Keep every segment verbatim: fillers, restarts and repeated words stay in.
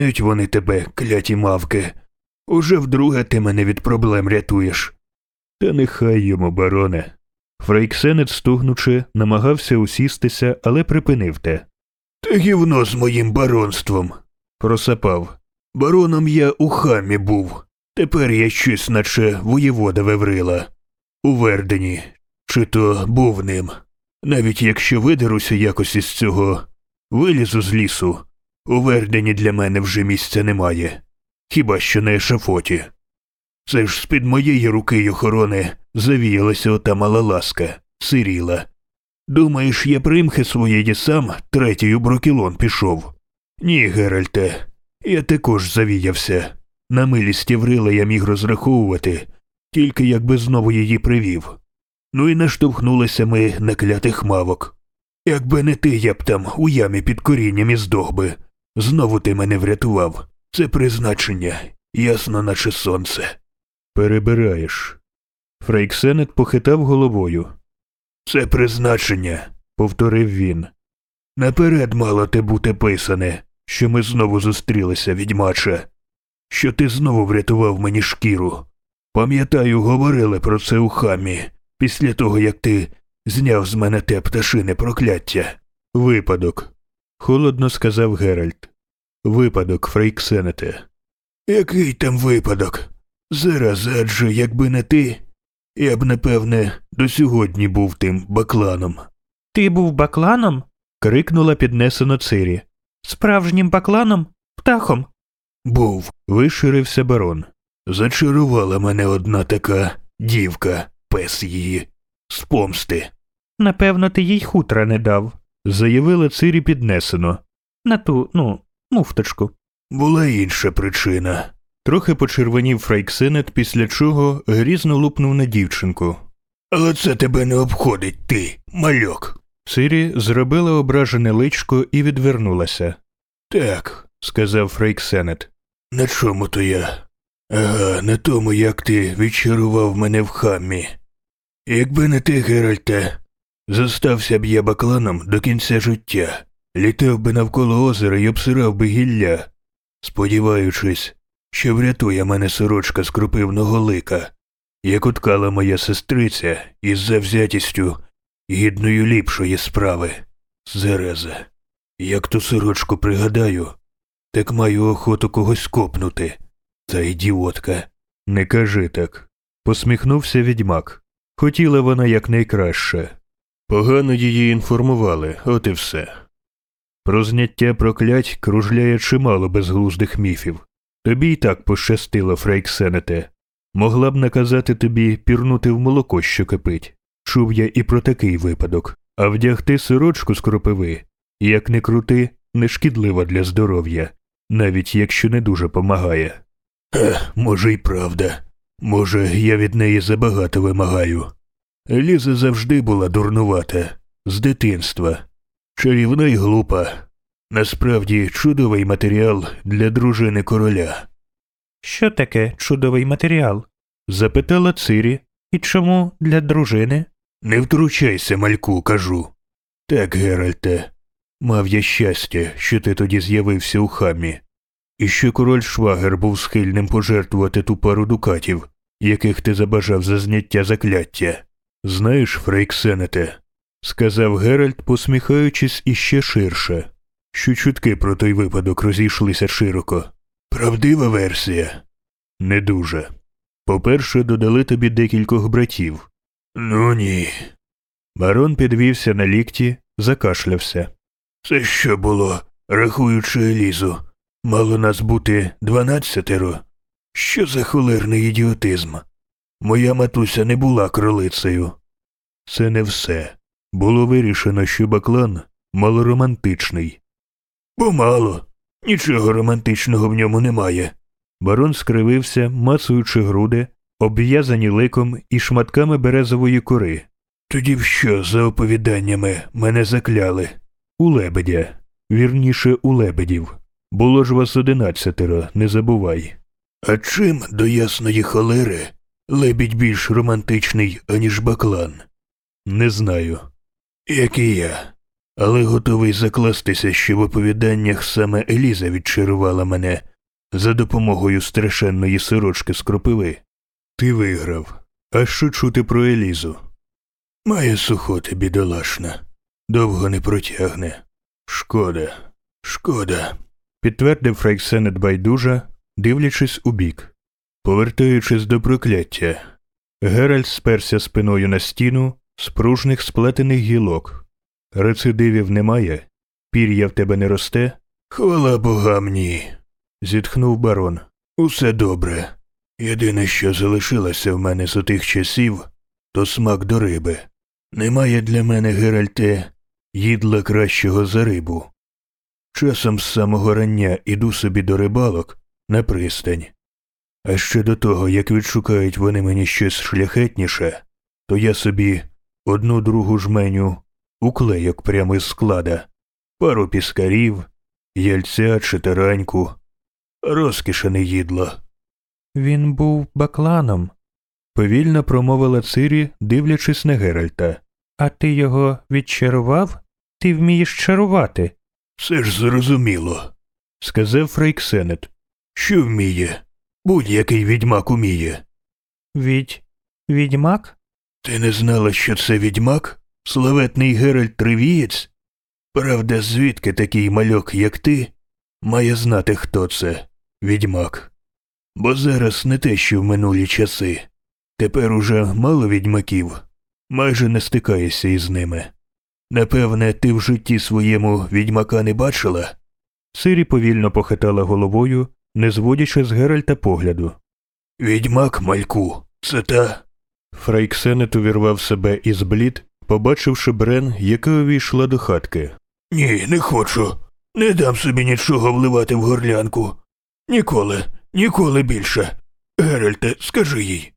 Геть вони тебе, кляті мавки. Уже вдруге ти мене від проблем рятуєш. Та нехай йому, бароне. Фрейксенет, стогнучи, намагався усістися, але припинив те. Та гівно з моїм баронством. Просапав. Бароном я у хамі був. Тепер я щось наче воєвода Веврила. У Вердені. Чи то був ним. Навіть якщо видеруся якось із цього, вилізу з лісу, у Вердені для мене вже місця немає. Хіба що на ешафоті. Це ж з-під моєї руки й охорони завіялася ота мала ласка, Сиріла. Думаєш, я примхи своєї сам третій у Брокілон пішов? Ні, Геральте, я також завіявся. На милість Єврила я міг розраховувати, тільки якби знову її привів. Ну і наштовхнулися ми на клятих мавок. Якби не ти, я б там у ямі під корінням і здох би. Знову ти мене врятував. Це призначення, ясно наче сонце. Перебираєш. Фрейксенет похитав головою. Це призначення, повторив він. Наперед мало те бути писане, що ми знову зустрілися, відьмаче. Що ти знову врятував мені шкіру. Пам'ятаю, говорили про це у хамі, після того, як ти зняв з мене те пташине прокляття. Випадок, холодно сказав Геральт. Випадок, Фрейксенете. Який там випадок? Зараз, адже якби не ти, я б, напевне, до сьогодні був тим бакланом. Ти був бакланом? Крикнула піднесено Цирі. Справжнім бакланом? Птахом? Був, виширився барон. Зачарувала мене одна така дівка, пес її, з помсти. Напевно, ти їй хутра не дав, заявила Цирі піднесено. На ту, ну, муфточку. Була інша причина. Трохи почервонів Фрейксенет, після чого грізно лупнув на дівчинку. Але це тебе не обходить, ти, мальок. Цирі зробила ображене личко і відвернулася. Так, сказав Фрейксенет. На чому то я? Ага, на тому, як ти відчарував мене в хамі. Якби не ти, Геральте, зостався б я бакланом до кінця життя, літав би навколо озера й обсирав би гілля, сподіваючись, що врятує мене сорочка з кропивного лика, як уткала моя сестриця із завзятістю гідною ліпшої справи. Зараза, як ту сорочку пригадаю, так маю охоту когось копнути. Та ідіотка. Не кажи так. Посміхнувся відьмак. Хотіла вона якнайкраще. Погано її інформували, от і все. Про зняття проклять кружляє чимало безглуздих міфів. Тобі й так пощастило, Фрейксенете. Могла б наказати тобі пірнути в молоко, що кипить. Чув я і про такий випадок. А вдягти сорочку з кропиви, як не крути, не шкідлива для здоров'я, навіть якщо не дуже помагає. Ех, може й правда. Може, я від неї забагато вимагаю. Ліза завжди була дурнувата. З дитинства. Чарівна й глупа. Насправді, чудовий матеріал для дружини короля. Що таке чудовий матеріал? Запитала Цирі. І чому для дружини? Не втручайся, мальку, кажу. Так, Геральте, мав я щастя, що ти тоді з'явився у хамі. І що король Швагер був схильним пожертвувати ту пару дукатів, яких ти забажав за зняття закляття. Знаєш, Фрейксенете, сказав Геральт, посміхаючись іще ширше, що чутки про той випадок розійшлися широко. Правдива версія? Не дуже. По-перше, додали тобі декількох братів. Ну ні. Барон підвівся на лікті, закашлявся. Це що було, рахуючи Елізу? Мало нас бути дванадцятеро? Що за холерний ідіотизм? Моя матуся не була кролицею. Це не все. Було вирішено, що баклан малоромантичний. Бо мало. Нічого романтичного в ньому немає. Барон скривився, мацуючи груди, обв'язані ликом і шматками березової кори. Тоді в що, за оповіданнями, мене закляли? У лебедя. Вірніше, у лебедів. Було ж вас одинадцятеро, не забувай. А чим, до ясної холери, лебідь більш романтичний, аніж баклан? Не знаю. Як і я. але готовий закластися, що в оповіданнях саме Еліза відчарувала мене за допомогою страшенної сорочки з кропиви. Ти виграв. А що чути про Елізу? Має сухоти, бідолашна. Довго не протягне. Шкода, шкода, підтвердив Фрейксенет байдужа, дивлячись убік. Повертаючись до прокляття, Геральт сперся спиною на стіну з пружних сплетених гілок. Рецидивів немає? Пір'я в тебе не росте? Хвала богам, ні, зітхнув барон. Усе добре. Єдине, що залишилося в мене з отих часів, то смак до риби. Немає для мене, Геральте, їдла кращого за рибу. Часом з самого рання іду собі до рибалок на пристань. А ще до того, як відшукають вони мені щось шляхетніше, то я собі одну другу жменю уклейок прямо із склада, пару піскарів, яльця чи тараньку. Розкіша не їдла. Він був бакланом, Повільно промовила Цирі, дивлячись на Геральта. а ти його відчарував? Ти вмієш чарувати. Все ж зрозуміло, сказав Фрейксенет. Що вміє? Будь-який відьмак уміє. Відь... відьмак? Ти не знала, що це відьмак? Славетний Геральт Тривієць? Правда, звідки такий мальок, як ти, має знати, хто це, відьмак? Бо зараз не те, що в минулі часи. Тепер уже мало відьмаків, майже не стикаєшся із ними. Напевне, ти в житті своєму відьмака не бачила? Цирі повільно похитала головою, не зводячи з Геральта погляду. Відьмак, мальку, це та... Фрейксенет увірвав себе із блід, побачивши Брен, яка увійшла до хатки. Ні, не хочу. Не дам собі нічого вливати в горлянку. Ніколи, ніколи більше. Геральте, скажи їй.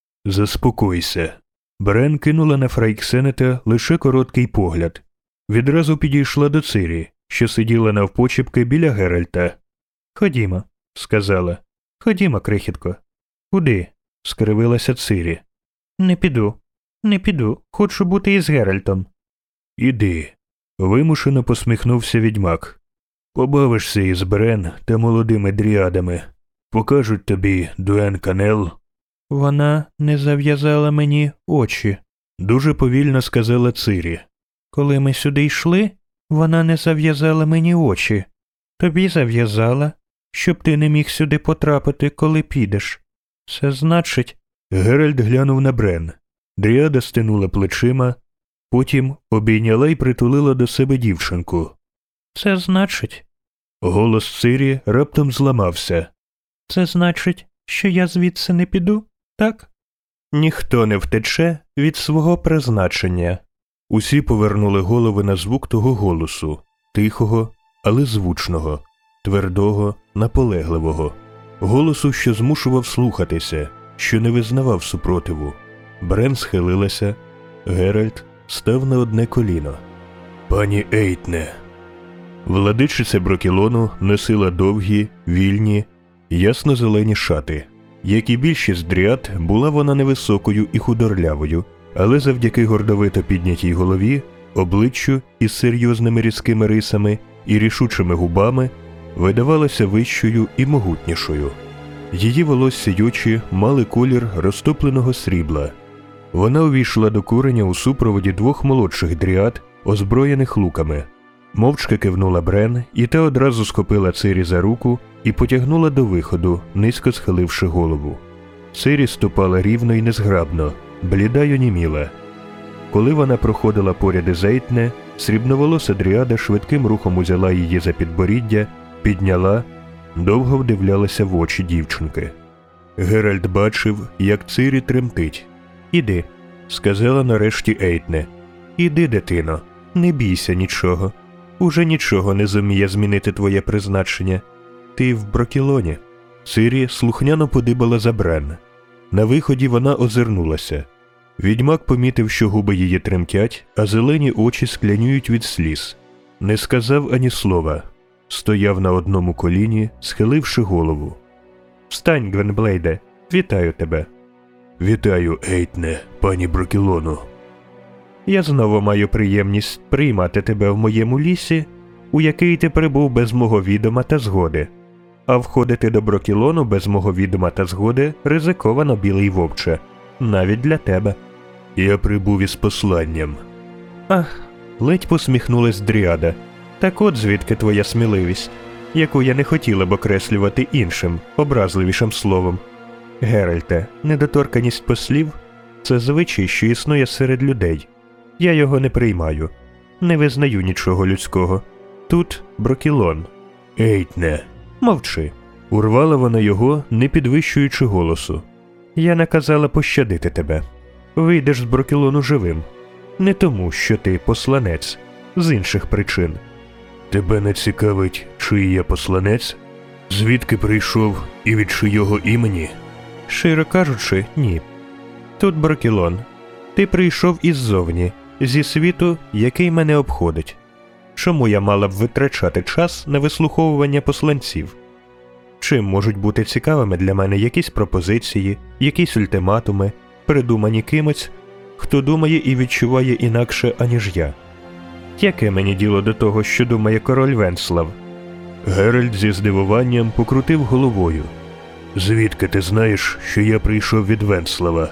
Заспокойся. Брен кинула на Фрейксенета лише короткий погляд. Відразу підійшла до Цирі, що сиділа навпочіпки біля Геральта. «Ходімо», – сказала. «Ходімо, крихітко». «Куди?» – скривилася Цирі. «Не піду. Не піду. Хочу бути із Геральтом». «Іди», – вимушено посміхнувся відьмак. «Побавишся із Брен та молодими дріадами. Покажуть тобі Дуен Канел». «Вона не зав'язала мені очі», – дуже повільно сказала Цирі. «Коли ми сюди йшли, вона не зав'язала мені очі. Тобі зав'язала, щоб ти не міг сюди потрапити, коли підеш. Це значить...» Геральт глянув на Брен. Дріада стинула плечима, потім обійняла й притулила до себе дівчинку. «Це значить...» Голос Цирі раптом зламався. «Це значить, що я звідси не піду, так?» Ніхто не втече від свого призначення. Усі повернули голови на звук того голосу, тихого, але звучного, твердого, наполегливого. Голосу, що змушував слухатися, що не визнавав супротиву. Брен схилилася, Геральт став на одне коліно. «Пані Ейтне». Владичиця Брокілону носила довгі, вільні, ясно-зелені шати. Як і більшість дріад, була вона невисокою і худорлявою, але завдяки гордовито піднятій голові, обличчю із серйозними різкими рисами і рішучими губами видавалася вищою і могутнішою. Її волосся й очі мали колір розтопленого срібла. Вона увійшла до куреня у супроводі двох молодших дріад, озброєних луками. Мовчки кивнула Брен, і та одразу схопила Цирі за руку і потягнула до виходу, низько схиливши голову. Цирі ступала рівно і незграбно, бліда й оніміла. Коли вона проходила поряд із Ейтне, срібноволоса дріада швидким рухом узяла її за підборіддя, підняла, довго вдивлялася в очі дівчинки. Геральт бачив, як Цирі тремтить. «Іди», – сказала нарешті Ейтне. «Іди, дитино, не бійся нічого. Уже нічого не зуміє змінити твоє призначення. Ти в Брокілоні». Цирі слухняно подибала за Брен. На виході вона озирнулася. Відьмак помітив, що губи її тремтять, а зелені очі склянюють від сліз. Не сказав ані слова. Стояв на одному коліні, схиливши голову. «Встань, Гвенблейде, вітаю тебе». «Вітаю, Ейтне, пані Брокілону». Я знову маю приємність приймати тебе в моєму лісі, у який ти прибув без мого відома та згоди. А входити до Брокілону без мого відома та згоди ризиковано, білий вовче. Навіть для тебе. Я прибув із посланням. Ах, ледь посміхнулась Дріада. Так от звідки твоя сміливість, яку я не хотіла б окреслювати іншим, образливішим словом. Геральте, недоторканість послів – це звичай, що існує серед людей. Я його не приймаю. Не визнаю нічого людського. Тут Брокілон. Ейтне. Мовчи. Урвала вона його, не підвищуючи голосу. Я наказала пощадити тебе. Вийдеш з Брокілону живим. Не тому, що ти посланець. З інших причин. Тебе не цікавить, чий я посланець? Звідки прийшов і від чийого імені? Широ кажучи, ні. Тут Брокілон. Ти прийшов іззовні, зі світу, який мене обходить. Чому я мала б витрачати час на вислуховування посланців? Чим можуть бути цікавими для мене якісь пропозиції, якісь ультиматуми, придумані кимось, хто думає і відчуває інакше, аніж я? Яке мені діло до того, що думає король Венслав? Геральт зі здивуванням покрутив головою. Звідки ти знаєш, що я прийшов від Венслава?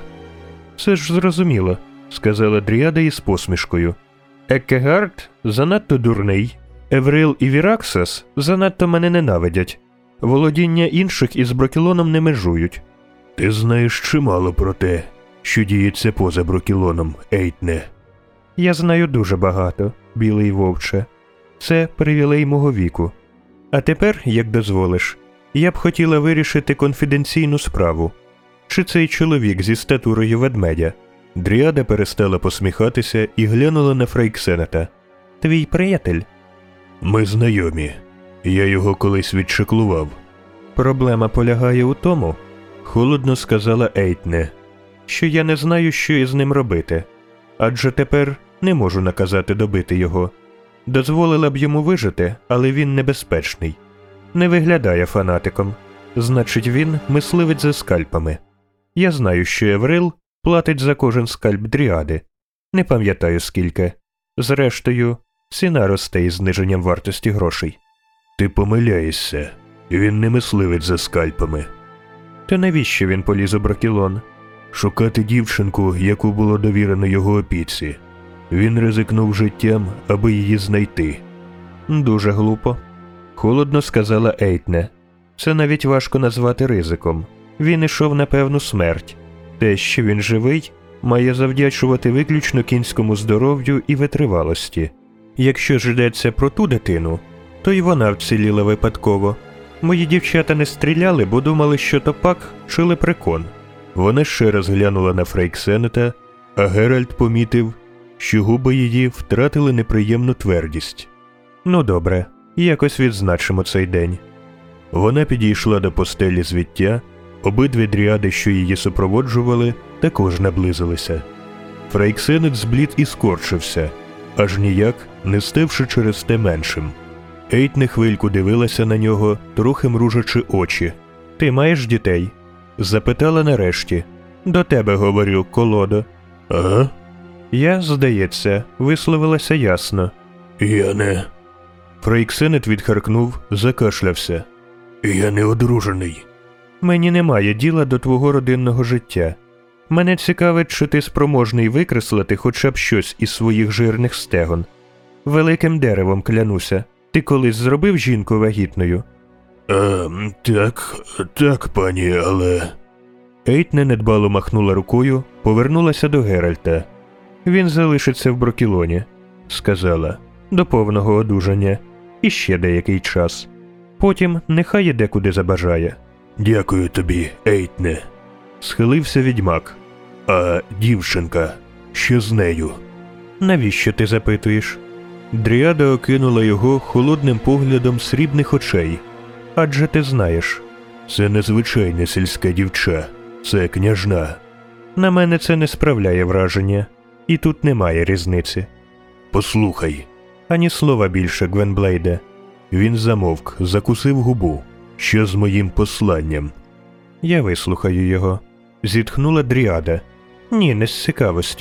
Це ж зрозуміло, сказала Дріада із посмішкою. Еккегард занадто дурний. Еврил і Віраксас занадто мене ненавидять. Володіння інших із Брокілоном не межують. Ти знаєш чимало про те, що діється поза Брокілоном, Ейтне. Я знаю дуже багато, білий вовче. Це привілей мого віку. А тепер, як дозволиш, я б хотіла вирішити конфіденційну справу. Чи цей чоловік зі статурою ведмедя? Дріада перестала посміхатися і глянула на Фрейксенета. Твій приятель? Ми знайомі. Я його колись відчеклував. Проблема полягає у тому, холодно сказала Ейтне, що я не знаю, що із ним робити. Адже тепер не можу наказати добити його. Дозволила б йому вижити, але він небезпечний. Не виглядає фанатиком. Значить, він мисливець за скальпами. Я знаю, що Еврил платить за кожен скальп Дріади. Не пам'ятаю скільки. Зрештою, ціна росте із зниженням вартості грошей. Ти помиляєшся. Він не мисливець за скальпами. То навіщо він поліз у Брокілон? Шукати дівчинку, яку було довірено його опіці. Він ризикнув життям, аби її знайти. Дуже глупо. Холодно сказала Ейтне. Це навіть важко назвати ризиком. Він ішов на певну смерть. Те, що він живий, має завдячувати виключно кінському здоров'ю і витривалості. Якщо ж йдеться про ту дитину, то й вона вціліла випадково. Мої дівчата не стріляли, бо думали, що то пак чи лепрекон. Вона ще раз глянула на Фрейксенета, а Геральт помітив, що губи її втратили неприємну твердість. Ну добре, якось відзначимо цей день. Вона підійшла до постелі звіття, обидві дріади, що її супроводжували, також наблизилися. Фрейксенет зблід і скорчився, аж ніяк не ставши через те меншим. Ейтне хвильку дивилася на нього, трохи мружачи очі. «Ти маєш дітей?» – запитала нарешті. «До тебе, говорю, колодо». «Ага?» «Я, здається, висловилася ясно». «Я не...» Фрейксенет відхаркнув, закашлявся. «Я не одружений». «Мені немає діла до твого родинного життя. Мене цікавить, чи ти спроможний викреслити хоча б щось із своїх жирних стегон. Великим деревом клянуся. Ти колись зробив жінку вагітною?» «А, так, так, пані, але...» Ейтне недбало махнула рукою, повернулася до Геральта. «Він залишиться в Брокілоні», – сказала, – «до повного одужання. І ще деякий час. Потім нехай іде куди забажає». «Дякую тобі, Ейтне», – схилився відьмак. «А дівчинка, що з нею?» «Навіщо ти запитуєш?» Дріада окинула його холодним поглядом срібних очей. «Адже ти знаєш». «Це незвичайне сільське дівча. Це княжна». «На мене це не справляє враження. І тут немає різниці». «Послухай». «Ані слова більше, Гвенблейде». Він замовк, закусив губу. «Що з моїм посланням?» «Я вислухаю його», – зітхнула Дріада. «Ні, не з цікавості.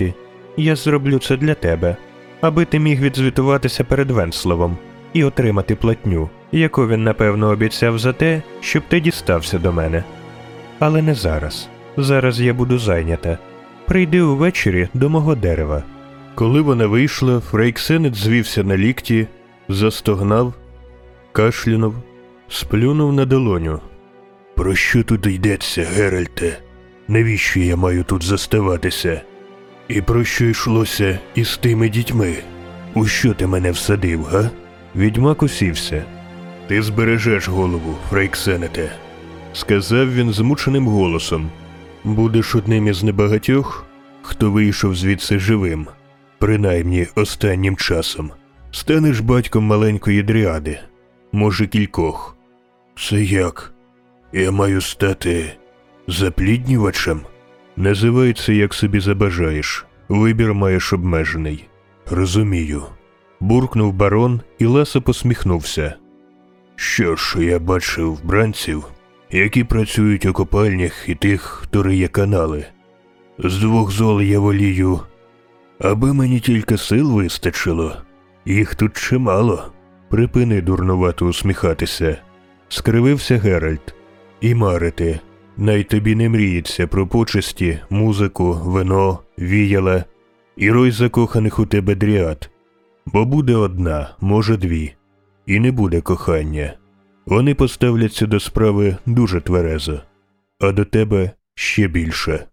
Я зроблю це для тебе, аби ти міг відзвітуватися перед Венсловом і отримати платню, яку він, напевно, обіцяв за те, щоб ти дістався до мене. Але не зараз. Зараз я буду зайнята. Прийди увечері до мого дерева». Коли вона вийшла, Фрейксенет звівся на лікті, застогнав, кашлянув, сплюнув на долоню. «Про що тут йдеться, Геральте? Навіщо я маю тут заставатися? І про що йшлося із тими дітьми? У що ти мене всадив, га?» Відьмак усівся. «Ти збережеш голову, Фрейксенете», – сказав він змученим голосом. «Будеш одним із небагатьох, хто вийшов звідси живим, принаймні останнім часом. Станеш батьком маленької дріади, може кількох». «Це як? Я маю стати запліднювачем?» «Називай це, як собі забажаєш. Вибір маєш обмежений». «Розумію», – буркнув барон і ласо посміхнувся. «Що ж, я бачив бранців, які працюють у копальнях, і тих, хто риє канали. З двох зол я волію, аби мені тільки сил вистачило. Їх тут чимало». «Припини дурнувато усміхатися», – скривився Геральт. «І марити. Най тобі не мріється про почесті, музику, вино, віяла і рой закоханих у тебе дріад. Бо буде одна, може дві, і не буде кохання. Вони поставляться до справи дуже тверезо, а до тебе ще більше.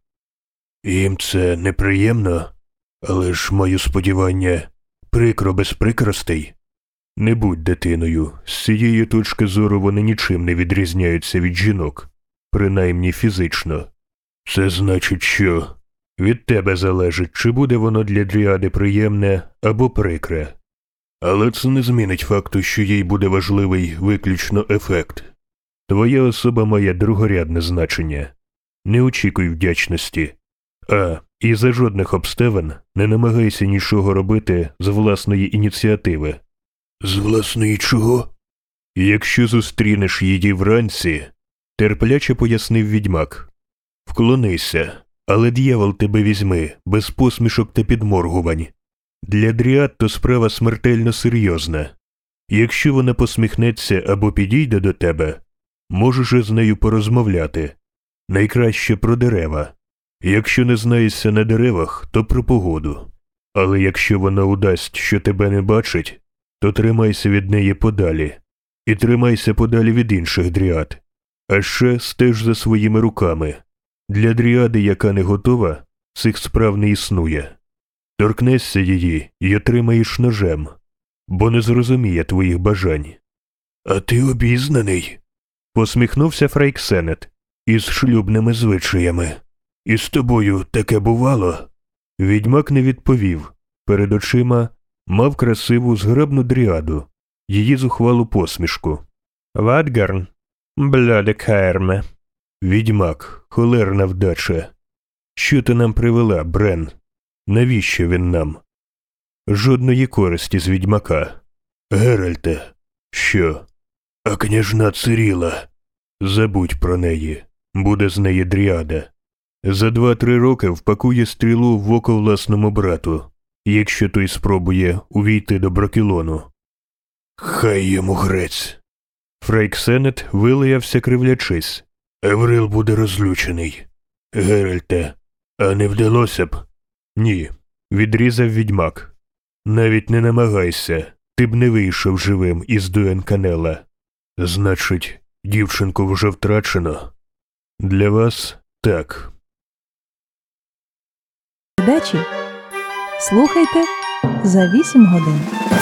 Їм це неприємно, але ж, мої сподівання, прикро без прикростей. Не будь дитиною, з цієї точки зору вони нічим не відрізняються від жінок, принаймні фізично. Це значить, що від тебе залежить, чи буде воно для дріади приємне або прикре. Але це не змінить факту, що їй буде важливий виключно ефект. Твоя особа має другорядне значення. Не очікуй вдячності. А, і за жодних обставин не намагайся нічого робити з власної ініціативи». «З власної чого?» «Якщо зустрінеш її вранці», – терпляче пояснив відьмак, – «вклонися, але д'явол тебе візьми, без посмішок та підморгувань. Для дріад то справа смертельно серйозна. Якщо вона посміхнеться або підійде до тебе, можеш з нею порозмовляти. Найкраще про дерева. Якщо не знаєшся на деревах, то про погоду. Але якщо вона удасть, що тебе не бачить, то тримайся від неї подалі. І тримайся подалі від інших дріад. А ще стеж за своїми руками. Для дріади, яка не готова, цих справ не існує. Торкнешся її і отримаєш ножем, бо не зрозуміє твоїх бажань». «А ти обізнаний?» – посміхнувся Фрейксенет. «Із шлюбними звичаями. І з тобою таке бувало?» Відьмак не відповів. Перед очима мав красиву зграбну дріаду, її зухвалу посмішку. «Вадгарн, блядекаерме». «Відьмак, холерна вдача. Що ти нам привела, Брен? Навіщо він нам?» «Жодної користі з відьмака». «Геральте». «Що?» «А княжна Циріла?» «Забудь про неї. Буде з неї дріада. За два-три роки впакує стрілу в око власному брату, якщо той спробує увійти до Брокілону». «Хай йому грець». Фрейксенет вилаявся, кривлячись. «Еврил буде розлючений. Геральте, а не вдалося б?» «Ні», – відрізав відьмак. «Навіть не намагайся, ти б не вийшов живим із Дуенканела. Значить, дівчинку вже втрачено?» «Для вас – так». Передачі слухайте за вісім годин.